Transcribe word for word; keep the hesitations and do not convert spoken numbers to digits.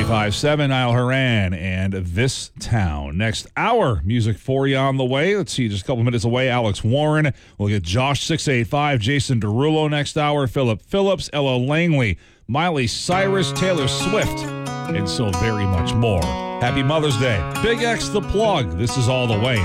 ninety-five point seven, Niall Horan and This Town. Next hour, music for you on the way. Let's see, just a couple minutes away, Alex Warren. We'll get Josh six eighty-five, Jason Derulo next hour, Philip Phillips, Ella Langley, Miley Cyrus, Taylor Swift, and so very much more. Happy Mother's Day. Big X The Plug. This is All the Way.